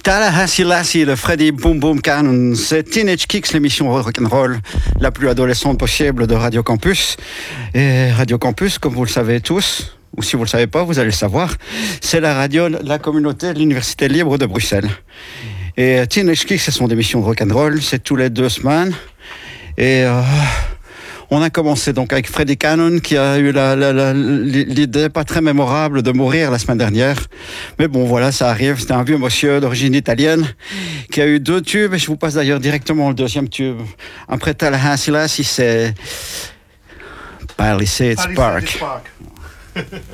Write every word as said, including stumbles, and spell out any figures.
Tallahassee Lassie de Freddie Boom Boom Cannon, c'est Teenage Kicks, l'émission rock'n'roll la plus adolescente possible de Radio Campus. Et Radio Campus, comme vous le savez tous, ou si vous ne le savez pas, vous allez le savoir, c'est la radio de la communauté de l'Université libre de Bruxelles. Et Teenage Kicks, ce sont des émissions de rock'n'roll, c'est tous les deux semaines. Et euh, on a commencé donc avec Freddie Cannon qui a eu la, la, la, l'idée pas très mémorable de mourir la semaine dernière. Mais bon, voilà, ça arrive. C'était un vieux monsieur d'origine italienne qui a eu deux tubes. Et je vous passe d'ailleurs directement le deuxième tube. Après Tallahassee Lassie, c'est Palisades Park. Park.